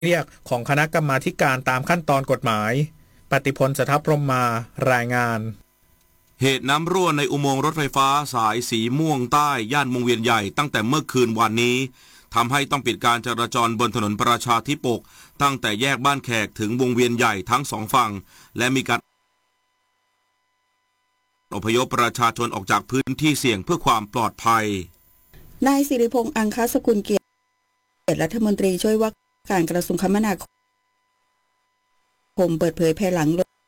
เรียกของคณะกรรมาธิการตามขั้นตอนกฎหมายปฏิพล สทัพพรหมารายงานเหตุน้ำรั่วในอุโมงค์รถไฟฟ้าสายสีม่วงใต้ย่านวงเวียนใหญ่ตั้งแต่เมื่อคืนวันนี้ทำให้ต้องปิดการจราจรบนถนนประชาธิปกตั้งแต่แยกบ้านแขกถึงวงเวียนใหญ่ทั้งสองฝั่งและมีการอพยพประชาชนออกจากพื้นที่เสี่ยงเพื่อความปลอดภัยนายสิริพงษ์อังคสกุลเกียรติรัฐมนตรีช่วยว่าการกระทรวงคมนาคมเปิดเผยภายหลัง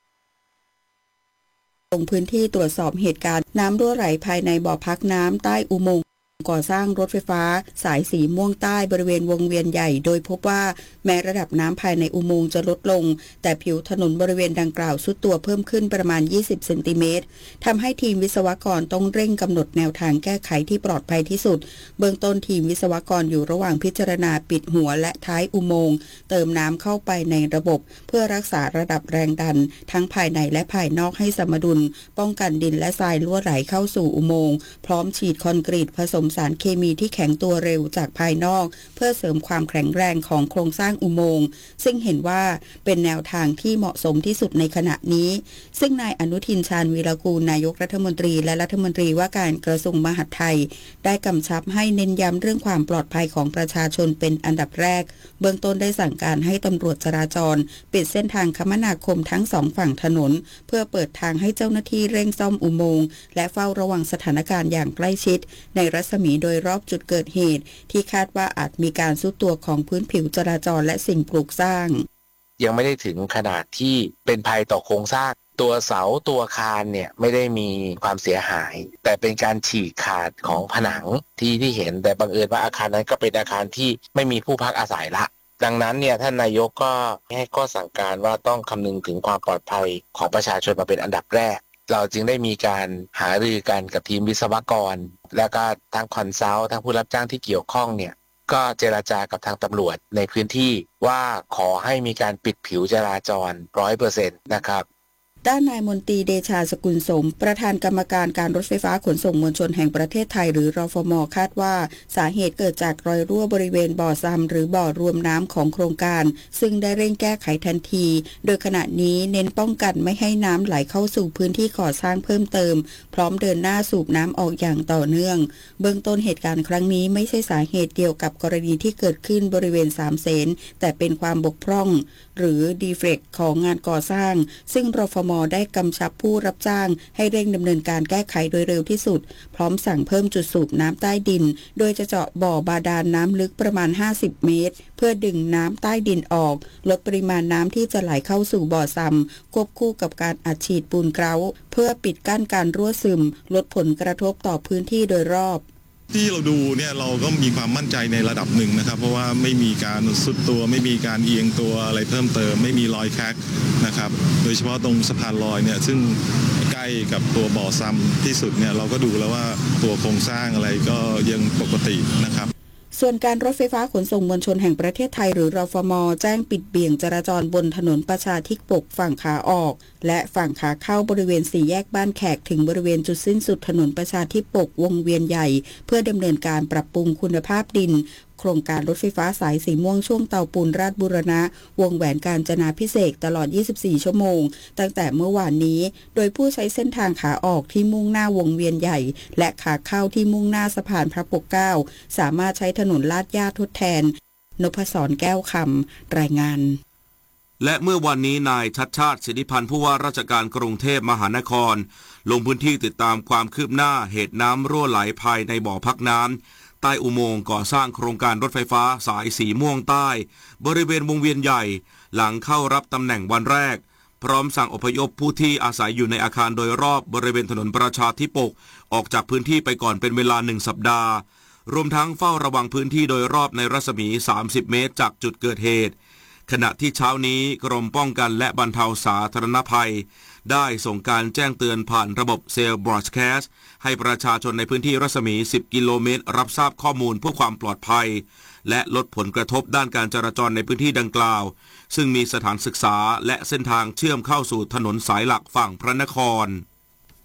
ลงพื้นที่ตรวจสอบเหตุการณ์น้ำรั่วไหลภายในบ่อพักน้ำใต้อุโมงค์ก่อสร้างรถไฟฟ้าสายสีม่วงใต้บริเวณวงเวียนใหญ่โดยพบว่าแม้ระดับน้ำภายในอุโมงค์จะลดลงแต่ผิวถนนบริเวณดังกล่าวทรุดตัวเพิ่มขึ้นประมาณ20เซนติเมตรทำให้ทีมวิศวกรต้องเร่งกำหนดแนวทางแก้ไขที่ปลอดภัยที่สุดเบื้องต้นทีมวิศวกรอยู่ระหว่างพิจารณาปิดหัวและท้ายอุโมงค์เติมน้ำเข้าไปในระบบเพื่อรักษาระดับแรงดันทั้งภายในและภายนอกให้สมดุลป้องกันดินและทรายรั่วไหลเข้าสู่อุโมงค์พร้อมฉีดคอนกรีตผสมสารเคมีที่แข็งตัวเร็วจากภายนอกเพื่อเสริมความแข็งแรงของโครงสร้างอุโมงค์ซึ่งเห็นว่าเป็นแนวทางที่เหมาะสมที่สุดในขณะนี้ซึ่งนายอนุทินชาญวีรกูลนายกรัฐมนตรีและรัฐมนตรีว่าการกระทรวงมหาดไทยได้กำชับให้เน้นย้ำเรื่องความปลอดภัยของประชาชนเป็นอันดับแรกเบื้องต้นได้สั่งการให้ตำรวจจราจรปิดเส้นทางคมนาคมทั้งสองฝั่งถนนเพื่อเปิดทางให้เจ้าหน้าที่เร่งซ่อมอุโมงค์และเฝ้าระวังสถานการณ์อย่างใกล้ชิดในรัศมีโดยรอบจุดเกิดเหตุที่คาดว่าอาจมีการทรุดตัวของพื้นผิวจราจรและสิ่งปลูกสร้างยังไม่ได้ถึงขนาดที่เป็นภัยต่อโครงสร้างตัวเสาตัวคานเนี่ยไม่ได้มีความเสียหายแต่เป็นการฉีกขาดของผนังที่เห็นแต่บังเอิญว่าอาคารนั้นก็เป็นอาคารที่ไม่มีผู้พักอาศัยละดังนั้นเนี่ยท่านนายกก็ให้ข้อสั่งการว่าต้องคำนึงถึงความปลอดภัยของประชาชนมาเป็นอันดับแรกเราจึงได้มีการหารือกันกับทีมวิศวกรแล้วก็ทางคอนซัลท์ทางผู้รับจ้างที่เกี่ยวข้องเนี่ยก็เจรจากับทางตำรวจในพื้นที่ว่าขอให้มีการปิดผิวจราจร 100% นะครับด้านนายมนตรีเดชาสกุลสมประธานกรรมการการรถไฟฟ้าขนส่งมวลชนแห่งประเทศไทยหรือรฟม.คาดว่าสาเหตุเกิดจากรอยรั่วบริเวณบ่อซัมหรือบ่อรวมน้ำของโครงการซึ่งได้เร่งแก้ไขทันทีโดยขณะนี้เน้นป้องกันไม่ให้น้ำไหลเข้าสู่พื้นที่ก่อสร้างเพิ่มเติมพร้อมเดินหน้าสูบน้ำออกอย่างต่อเนื่องเบื้องต้นเหตุการณ์ครั้งนี้ไม่ใช่สาเหตุเดียวกับกรณีที่เกิดขึ้นบริเวณสามเสนแต่เป็นความบกพร่องหรือดีเฟกต์ของงานก่อสร้างซึ่งรฟม.ได้กำชับผู้รับจ้างให้เร่งดำเนินการแก้ไขโดยเร็วที่สุดพร้อมสั่งเพิ่มจุดสูบน้ำใต้ดินโดยจะเจาะบ่อบาดาลน้ำลึกประมาณ50เมตรเพื่อดึงน้ำใต้ดินออกลดปริมาณน้ำที่จะไหลเข้าสู่บ่อซัมควบคู่กับการอัดฉีดปูนเกราเพื่อปิดกั้นการรั่วซึมลดผลกระทบต่อพื้นที่โดยรอบที่เราดูเนี่ยเราก็มีความมั่นใจในระดับหนึ่งนะครับเพราะว่าไม่มีการสุดตัวไม่มีการเอียงตัวอะไรเพิ่มเติมไม่มีรอยแคร็กนะครับโดยเฉพาะตรงสะพานลอยเนี่ยซึ่งใกล้กับตัวบ่อซัมที่สุดเนี่ยเราก็ดูแล้วว่าตัวโครงสร้างอะไรก็ยังปกตินะครับส่วนการรถไฟฟ้าขนส่งมวลชนแห่งประเทศไทยหรือรฟม.แจ้งปิดเบี่ยงจราจรบนถนนประชาธิปกฝั่งขาออกและฝั่งขาเข้าบริเวณสี่แยกบ้านแขกถึงบริเวณจุดสิ้นสุดถนนประชาธิปกวงเวียนใหญ่เพื่อดำเนินการปรับปรุงคุณภาพดินโครงการรถไฟฟ้าสายสีม่วงช่วงเตาปูนราชบูรณะวงแหวนกาญจนาภิเษกตลอด24ชั่วโมงตั้งแต่เมื่อวานนี้โดยผู้ใช้เส้นทางขาออกที่มุ่งหน้าวงเวียนใหญ่และขาเข้าที่มุ่งหน้าสะพานพระปกเกล้าสามารถใช้ถนนลาดย่าทดแทนนพศรแก้วคำรายงานและเมื่อวันนี้นายชัชชาติสิทธิพันธ์ผู้ว่าราชการกรุงเทพมหานครลงพื้นที่ติดตามความคืบหน้าเหตุน้ำรั่วไหลภายในบ่อพักน้ำใต้อุโมงค์ก่อสร้างโครงการรถไฟฟ้าสายสีม่วงใต้บริเวณวงเวียนใหญ่หลังเข้ารับตำแหน่งวันแรกพร้อมสั่งอพยพผู้ที่อาศัยอยู่ในอาคารโดยรอบบริเวณถนนประชาธิปกออกจากพื้นที่ไปก่อนเป็นเวลา1สัปดาห์รวมทั้งเฝ้าระวังพื้นที่โดยรอบในรัศมี30เมตรจากจุดเกิดเหตุขณะที่เช้านี้กรมป้องกันและบรรเทาสาธารณภัยได้ส่งการแจ้งเตือนผ่านระบบเซลล์บรอดแคสต์ให้ประชาชนในพื้นที่รัศมี10กิโลเมตรรับทราบข้อมูลเพื่อความปลอดภัยและลดผลกระทบด้านการจราจรในพื้นที่ดังกล่าวซึ่งมีสถานศึกษาและเส้นทางเชื่อมเข้าสู่ถนนสายหลักฝั่งพระนคร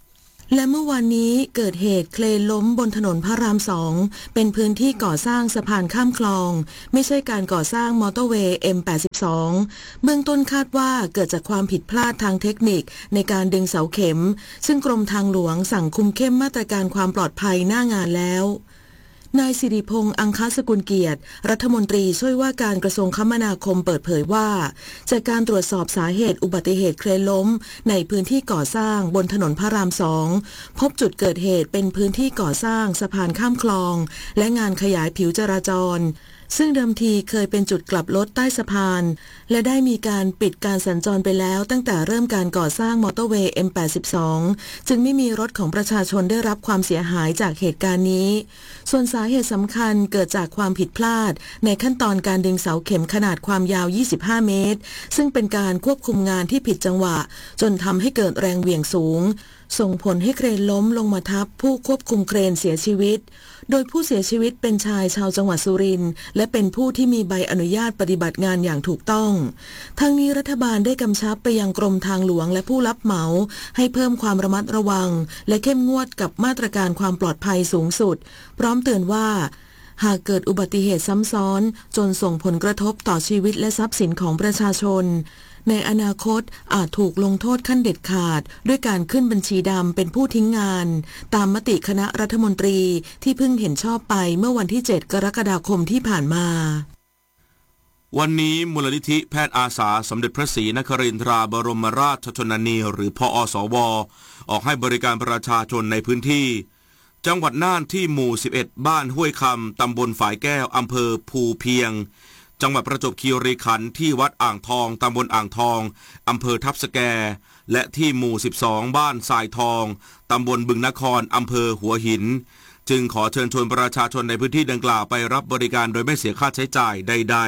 และเมื่อวานนี้เกิดเหตุเครนล้มบนถนนพระราม2เป็นพื้นที่ก่อสร้างสะพานข้ามคลองไม่ใช่การก่อสร้างมอเตอร์เวย์ M82 เบื้องต้นคาดว่าเกิดจากความผิดพลาดทางเทคนิคในการดึงเสาเข็มซึ่งกรมทางหลวงสั่งคุมเข้มมาตรการความปลอดภัยหน้างานแล้วนายสิริพงษ์อังคสกุลเกียรติรัฐมนตรีช่วยว่าการกระทรวงคมนาคมเปิดเผยว่าจากการตรวจสอบสาเหตุอุบัติเหตุเครนล้มในพื้นที่ก่อสร้างบนถนนพระราม2พบจุดเกิดเหตุเป็นพื้นที่ก่อสร้างสะพานข้ามคลองและงานขยายผิวจราจรซึ่งเดิมทีเคยเป็นจุดกลับรถใต้สะพานและได้มีการปิดการสัญจรไปแล้วตั้งแต่เริ่มการก่อสร้างมอเตอร์เวย์ M82 จึงไม่มีรถของประชาชนได้รับความเสียหายจากเหตุการณ์นี้ส่วนสาเหตุสำคัญเกิดจากความผิดพลาดในขั้นตอนการดึงเสาเข็มขนาดความยาว25เมตรซึ่งเป็นการควบคุมงานที่ผิดจังหวะจนทำให้เกิดแรงเหวี่ยงสูงส่งผลให้เครนล้มลงมาทับผู้ควบคุมเครนเสียชีวิตโดยผู้เสียชีวิตเป็นชายชาวจังหวัดสุรินทร์และเป็นผู้ที่มีใบอนุญาตปฏิบัติงานอย่างถูกต้องทั้งนี้รัฐบาลได้กำชับไปยังกรมทางหลวงและผู้รับเหมาให้เพิ่มความระมัดระวังและเข้มงวดกับมาตรการความปลอดภัยสูงสุดพร้อมเตือนว่าหากเกิดอุบัติเหตุซ้ำซ้อนจนส่งผลกระทบต่อชีวิตและทรัพย์สินของประชาชนในอนาคตอาจถูกลงโทษขั้นเด็ดขาดด้วยการขึ้นบัญชีดำเป็นผู้ทิ้งงานตามมติคณะรัฐมนตรีที่เพิ่งเห็นชอบไปเมื่อวันที่7กรกฎาคมที่ผ่านมาวันนี้มูลนิธิแพทย์อาสาสมเด็จพระศรีนครินทราบรมราชชนนีหรือพอสวออกให้บริการประชาชนในพื้นที่จังหวัดน่านที่หมู่11บ้านห้วยคำตำบลฝายแก้วอำเภอภูเพียงจังหวัดประจวบคีรีขันธ์ที่วัดอ่างทองตำบลอ่างทองอำเภอทับสแกและที่หมู่12บ้านทรายทองตำบลบึงนครอำเภอหัวหินจึงขอเชิญชวนประชาชนในพื้นที่ดังกล่าวไปรับบริการโดยไม่เสียค่าใช้จ่ายใด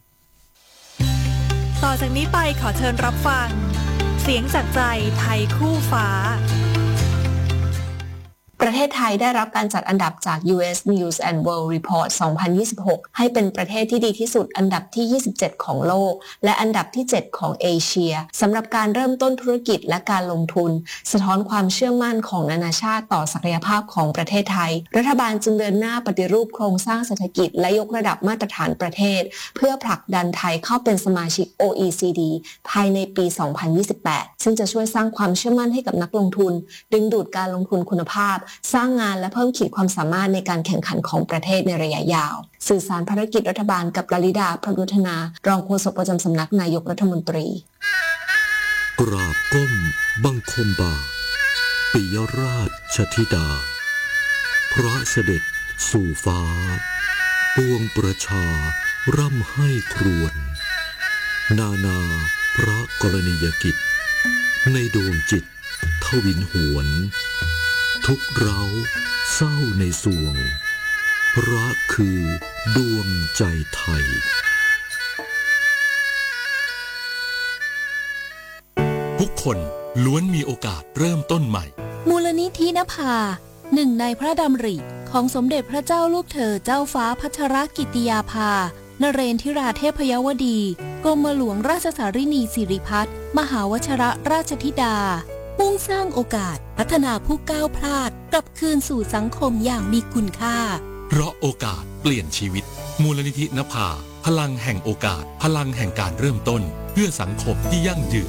ๆต่อจากนี้ไปขอเชิญรับฟังเสียงจากใจไทยคู่ฟ้าประเทศไทยได้รับการจัดอันดับจาก US News and World Report 2026 ให้เป็นประเทศที่ดีที่สุดอันดับที่27ของโลกและอันดับที่7ของเอเชียสำหรับการเริ่มต้นธุรกิจและการลงทุนสะท้อนความเชื่อมั่นของนานาชาติต่อศักยภาพของประเทศไทยรัฐบาลจึงเดินหน้าปฏิรูปโครงสร้างเศรษฐกิจและยกระดับมาตรฐานประเทศเพื่อผลักดันไทยเข้าเป็นสมาชิก OECD ภายในปี 2028 ซึ่งจะช่วยสร้างความเชื่อมั่นให้กับนักลงทุนดึงดูดการลงทุนคุณภาพสร้างงานและเพิ่มขีดความสามารถในการแข่งขันของประเทศในระยะยาวสื่อสารภารกิจรัฐบาลกับลลิดา พระยุทธนารองโฆษกประจำสำนักนายกรัฐมนตรีกราบก้มบังคมบาปิยราชธิดาพระเสด็จสู่ฟ้าปวงประชาร่ำให้ครวญนานาพระกรณียกิจในดวงจิตทวินหวนทุกเราเศร้าในสวงพระคือดวงใจไทยทุกคนล้วนมีโอกาสเริ่มต้นใหม่มูลนิธินภาหนึ่งในพระดำริของสมเด็จพระเจ้าลูกเธอเจ้าฟ้าพัชรกิติยาภานเรนทิราเทพยวดีกรมหลวงราชสารินีสิริพัฒน์มหาวชิรราชธิดามุ่งสร้างโอกาสพัฒนาผู้ก้าวพลาดกลับคืนสู่สังคมอย่างมีคุณค่าเพราะโอกาสเปลี่ยนชีวิตมูลนิธินภาพลังแห่งโอกาสพลังแห่งการเริ่มต้นเพื่อสังคมที่ยั่งยืน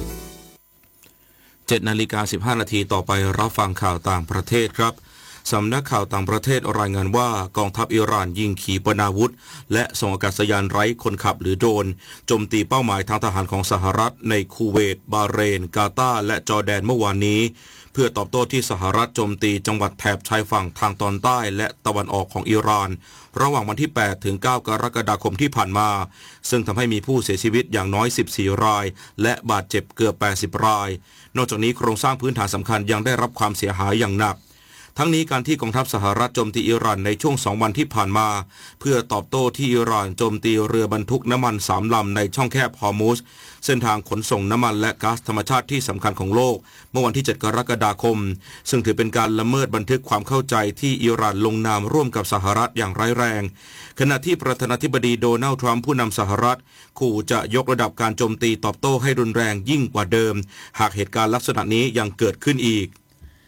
7:15 นาทีต่อไปรับฟังข่าวต่างประเทศครับสำนักข่าวต่างประเทศรายงานว่ากองทัพอิหร่านยิงขีปนาวุธและส่งอากาศยานไร้คนขับหรือโดรนโจมตีเป้าหมายทางทหารของสหรัฐในคูเวตบาห์เรนกาตาร์และจอร์แดนเมื่อวานนี้เพื่อตอบโต้ที่สหรัฐโจมตีจังหวัดแถบชายฝั่งทางตอนใต้และตะวันออกของอิหร่านระหว่างวันที่8ถึง9กรกฎาคมที่ผ่านมาซึ่งทำให้มีผู้เสียชีวิตอย่างน้อย14รายและบาดเจ็บเกือบ80รายนอกจากนี้โครงสร้างพื้นฐานสำคัญยังได้รับความเสียหายอย่างหนักทั้งนี้การที่กองทัพสหรัฐโจมตีอิหร่านในช่วง2วันที่ผ่านมาเพื่อตอบโต้ที่อิหร่านโจมตีเรือบรรทุกน้ำมัน3ลำในช่องแคบฮอร์มุซเส้นทางขนส่งน้ำมันและก๊าซธรรมชาติที่สำคัญของโลกเมื่อวันที่7กรกฎาคมซึ่งถือเป็นการละเมิดบันทึกความเข้าใจที่อิหร่านลงนามร่วมกับสหรัฐอย่างร้ายแรงขณะที่ประธานาธิบดีโดนัลด์ทรัมป์ผู้นำสหรัฐขู่จะยกระดับการโจมตีตอบโต้ให้รุนแรงยิ่งกว่าเดิมหากเหตุการณ์ลักษณะนี้ยังเกิดขึ้นอีก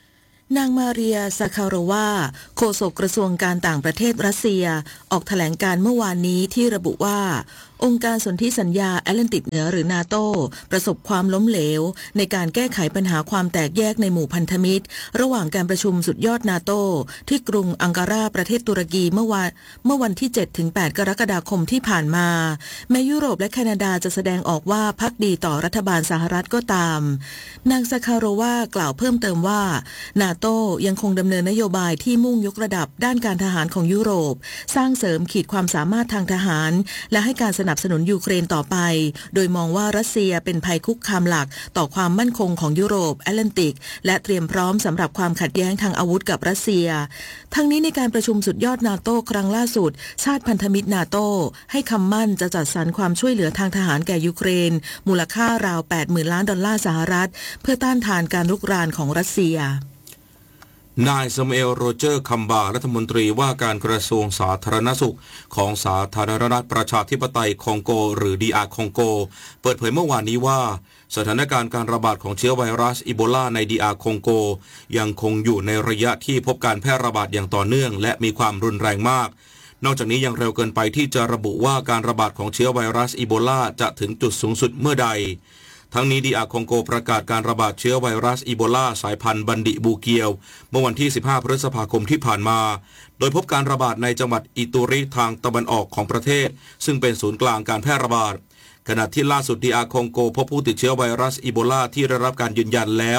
นางมาเรียซาคาโรวาโฆษกกระทรวงการต่างประเทศรัสเซียออกแถลงการเมื่อวานนี้ที่ระบุว่าองค์การสนธิสัญญาแอตแลนติกเหนือหรือนาโตประสบความล้มเหลวในการแก้ไขปัญหาความแตกแยกในหมู่พันธมิตรระหว่างการประชุมสุดยอดนาโตที่กรุงอังการาประเทศตุรกีเมื่อวันที่ 7-8 กรกฎาคมที่ผ่านมาแม้ยุโรปและแคนาดาจะแสดงออกว่าภักดีต่อรัฐบาลสหรัฐก็ตามนางซาคาโรวากล่าวเพิ่มเติมว่านาโตยังคงดำเนินนโยบายที่มุ่งยกระดับด้านการทหารของยุโรปสร้างเสริมขีดความสามารถทางทหารและให้การสนับสนุนยูเครนต่อไปโดยมองว่ารัสเซียเป็นภัยคุกคามหลักต่อความมั่นคงของยุโรปแอตแลนติกและเตรียมพร้อมสำหรับความขัดแย้งทางอาวุธกับรัสเซียทั้งนี้ในการประชุมสุดยอดนาโต้ครั้งล่าสุดชาติพันธมิตรนาโต้ให้คำมั่นจะจัดสรรความช่วยเหลือทางทหารแก่ยูเครนมูลค่าราว 80,000 ล้านดอลลาร์สหรัฐเพื่อต้านทานการรุกรานของรัสเซียนายซามูเอลโรเจอร์คัมบารัฐมนตรีว่าการกระทรวงสาธารณสุขของสาธารณรัฐประชาธิปไตยคองโกหรือ DR คองโกเปิดเผยเมื่อวานนี้ว่าสถานการณ์การระบาดของเชื้อไวรัสอีโบลาใน DR คองโกยังคงอยู่ในระยะที่พบการแพร่ระบาดอย่างต่อเนื่องและมีความรุนแรงมากนอกจากนี้ยังเร็วเกินไปที่จะระบุว่าการระบาดของเชื้อไวรัสอีโบลาจะถึงจุดสูงสุดเมื่อใดทั้งนี้DR คองโกประกาศการระบาดเชื้อไวรัสอีโบลาสายพันธุ์บันดิบูเกียวเมื่อวันที่ 15 พฤษภาคมที่ผ่านมาโดยพบการระบาดในจังหวัดอิตูริทางตะวันออกของประเทศซึ่งเป็นศูนย์กลางการแพร่ระบาดขณะที่ล่าสุดDR คองโกพบผู้ติดเชื้อไวรัสอีโบลาที่ได้รับการยืนยันแล้ว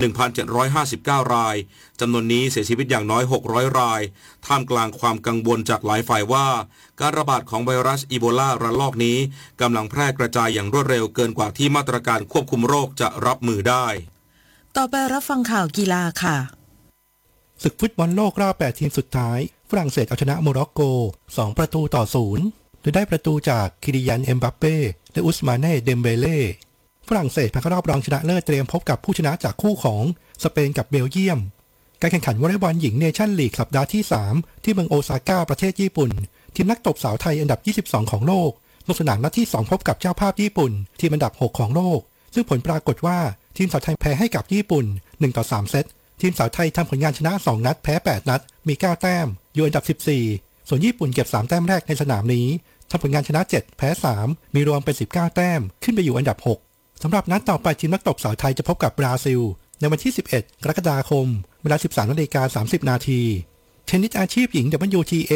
1,759 รายจำนวนนี้เสียชีวิตอย่างน้อย600รายท่ามกลางความกังวลจากหลายฝ่ายว่าการระบาดของไวรัสอีโบลาระลอกนี้กำลังแพร่กระจายอย่างรวดเร็วเกินกว่าที่มาตรการควบคุมโรคจะรับมือได้ต่อไปรับฟังข่าวกีฬาค่ะศึกฟุตบอลโลกรอบ8ทีมสุดท้ายฝรั่งเศสเอาชนะโมร็อกโก2-0โดยได้ประตูจากคิริยันเอ็มบัปเป้และอุสมาเน่เดมเบเล่ฝรั่งเศสผ่านเข้ารอบรองชนะเลิศเตรียมพบกับผู้ชนะจากคู่ของสเปนกับเบลเยียมการแข่งขันวอลเลย์บอลหญิงเนชั่นลีกสัปดาห์ที่3ที่เมืองโอซาก้าประเทศญี่ปุ่นทีมนักตบสาวไทยอันดับ22ของโลกลงสนามนัดที่2พบกับเจ้าภาพญี่ปุ่นทีมอันดับ6ของโลกซึ่งผลปรากฏว่าทีมสาวไทยแพ้ให้กับญี่ปุ่น1-3 เซตทีมสาวไทยทำผลงานชนะ2นัดแพ้8นัดมี9แต้มอยู่อันดับ14ส่วนญี่ปุ่นเก็บ3แต้มแรกในสนามนี้ทำผลงานชนะ7แพ้3มีรวมเป็น19แต้มขึ้นไปอยู่อันดับ6สำหรับนัดต่อไปทีมนักตบสาวไทยจะพบกับบราซิลในวันที่11กรกฎาคมเวลา 13:30 น.เทนนิสอาชีพหญิง WTA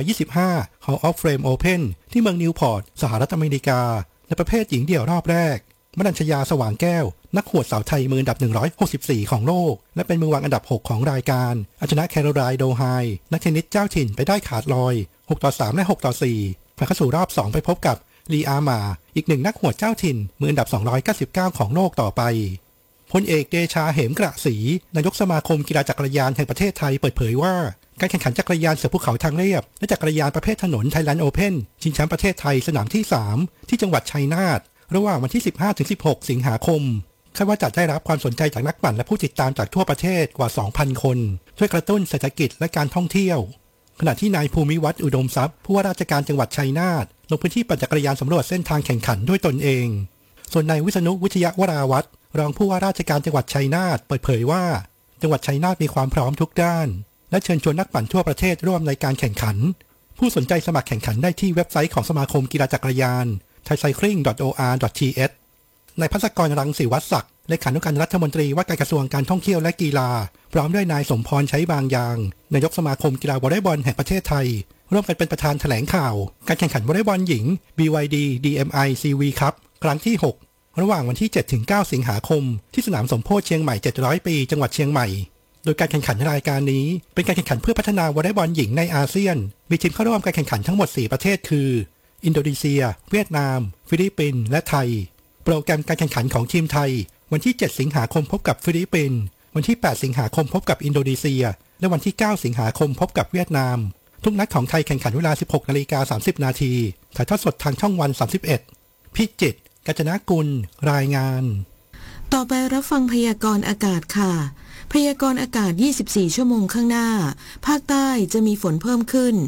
125 Hall of Fame Open ที่เมืองนิวพอร์ตสหรัฐอเมริกาในประเภทหญิงเดี่ยวรอบแรกมนัญชยาสว่างแก้วนักหวดสาวไทยมืออันดับ164ของโลกและเป็นมือวางอันดับ6ของรายการเอาชนะแคโรไลน์โดไฮนักเทนนิสเจ้าถิ่นไปได้ขาดลอย6-3 และ 6-4ผ่านเข้าสู่รอบ2ไปพบกับลีอามาอีกหนึ่งนักหวดเจ้าถิ่นมืออันดับ299ของโลกต่อไปพลเอกเดชาเหมกระศรีนายกสมาคมกีฬาจักรยานแห่งประเทศไทยเปิดเผยว่าการแข่งขันจักรยานเสือภูเขาทางเรียบและจักรยานประเภทถนนไทยแลนด์โอเพ่นชิงแชมป์ประเทศไทยสนามที่3ที่จังหวัดชัยนาทระหว่างวันที่ 15-16 สิงหาคมคาดว่าจะได้รับความสนใจจากนักปั่นและผู้ติดตามจากทั่วประเทศกว่า 2,000 คนช่วยกระตุ้นเศรษฐกิจและการท่องเที่ยวขณะที่นายภูมิวัฒน์อุดมทรัพย์ผู้ว่าราชการจังหวัดชัยนาทลงพื้นที่ปั่นจักรยานสำรวจเส้นทางแข่งขันด้วยตนเองส่วนนายวิษณุวิทยาวราวัฒน์รองผู้ว่าราชการจังหวัดชัยนาทเปิดเผยว่าจังหวัดชัยนาทมีความพร้อมทุกด้านและเชิญชวนนักปั่นทั่วประเทศร่วมในการแข่งขันผู้สนใจสมัครแข่งขันได้ที่เว็บไซต์ของสมาคมกีฬาจักรยาน thaicycling.or.th นายภัสกรรังสีวัฒน์ศักดิ์เลขานุการรัฐมนตรีว่าการกระทรวงการท่องเที่ยวและกีฬาพร้อมด้วยนายสมพรใช้บางยางนายกสมาคมกีฬาวอลเลย์บอลแห่งประเทศไทยร่วมกันเป็นประธานแถลงข่าวการแข่งขันวอลเลย์บอลหญิง BYD DMI CV Cup ครั้งที่6ระหว่างวันที่ 7-9 สิงหาคมที่สนามสมโพธิเชียงใหม่700 ปีจังหวัดเชียงใหม่โดยการแข่งขันรายการนี้เป็นการแข่งขันเพื่อพัฒนาวอลเลย์บอลหญิงในอาเซียนมีทีมเข้าร่วมการแข่งขันทั้งหมด4ประเทศคืออินโดนีเซียเวียดนามฟิลิปปินส์และไทยโปรแกรมการแข่งขันของทีมไทยวันที่7สิงหาคมพบกับฟิลิปปินส์วันที่8สิงหาคมพบกับอินโดนีเซียและวันที่9สิงหาคมพบกับเวียดนามทุกนัดของไทยแข่งขันเวลา 16:30 น.ถ่ายทอดสดทางช่องวัน31พิจิตรกาญจนกุลรายงานต่อไปรับฟังพยากรณ์อากาศค่ะพยากรณ์อากาศ24ชั่วโมงข้างหน้าภาคใต้จะมีฝนเพิ่มขึ้น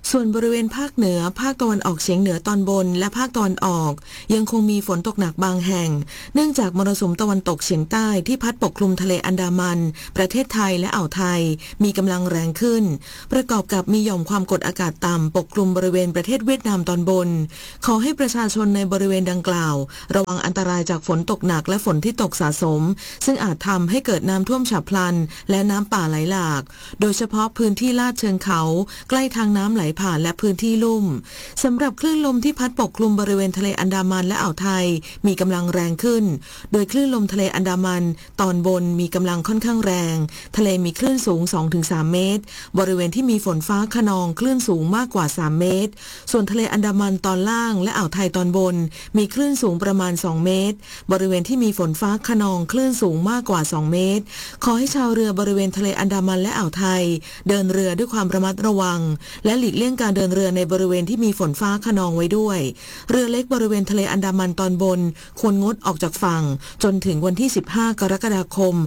ส่วนบริเวณภาคเหนือภาคตะวันออกเฉียงเหนือตอนบนและภาคตะวันออกยังคงมีฝนตกหนักบางแห่งเนื่องจากมรสุมตะวันตกเฉียงใต้ที่พัดปกคลุมทะเลอันดามันประเทศไทยและอ่าวไทยมีกำลังแรงขึ้นประกอบกับมีหย่อมความกดอากาศต่ำปกคลุมบริเวณประเทศเวียดนามตอนบนขอให้ประชาชนในบริเวณดังกล่าวระวังอันตรายจากฝนตกหนักและฝนที่ตกสะสมซึ่งอาจทำให้เกิดน้ำท่วมฉับพลันและน้ำป่าไหลหลากโดยเฉพาะพื้นที่ลาดเชิงเขาใกล้ทางน้ำไหลผ่านและพื้นที่ลุ่มสำหรับคลื่นลมที่พัดปกคลุมบริเวณทะเลอันดามันและอ่าวไทยมีกำลังแรงขึ้นโดยคลื่นลมทะเลอันดามันตอนบนมีกำลังค่อนข้างแรงทะเลมีคลื่นสูง 2-3 เมตรบริเวณที่มีฝนฟ้าคะนองคลื่นสูงมากกว่า3เมตรส่วนทะเลอันดามันตอนล่างและอ่าวไทยตอนบนมีคลื่นสูงประมาณ2เมตรบริเวณที่มีฝนฟ้าคะนองคลื่นสูงมากกว่า2เมตรขอให้ชาวเรือบริเวณทะเลอันดามันและอ่าวไทยเดินเรือด้วยความระมัดระวังและหลีกเลี่ยงการเดินเรือในบริเวณที่มีฝนฟ้าคะนองไว้ด้วยเรือเล็กบริเวณทะเลอันดามันตอนบนควรงดออกจากฝั่งจนถึงวันที่15กรกฎาคม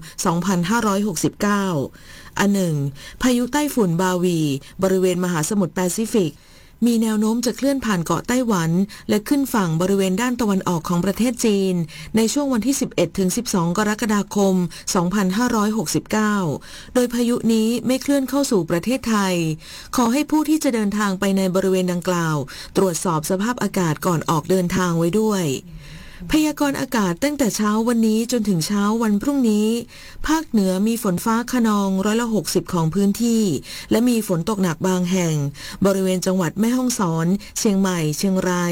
2569อันหนึ่งพายุไต้ฝุ่นบาวีบริเวณมหาสมุทรแปซิฟิกมีแนวโน้มจะเคลื่อนผ่านเกาะไต้หวันและขึ้นฝั่งบริเวณด้านตะวันออกของประเทศจีนในช่วงวันที่ 11-12 กรกฎาคม 2569 โดยพายุนี้ไม่เคลื่อนเข้าสู่ประเทศไทยขอให้ผู้ที่จะเดินทางไปในบริเวณดังกล่าวตรวจสอบสภาพอากาศก่อนออกเดินทางไว้ด้วยพยากรณ์อากาศตั้งแต่เช้าวันนี้จนถึงเช้าวันพรุ่งนี้ภาคเหนือมีฝนฟ้าคะนอง60%ของพื้นที่และมีฝนตกหนักบางแห่งบริเวณจังหวัดแม่ฮ่องสอนเชียงใหม่เชียงราย